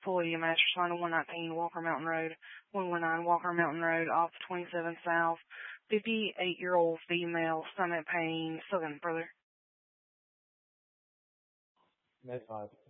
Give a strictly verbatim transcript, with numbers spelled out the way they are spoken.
employee, a mattress line one nineteen Walker Mountain Road, one one nine Walker Mountain Road, off twenty-seven South, fifty-eight-year-old female, stomach pain, still getting further. Med five.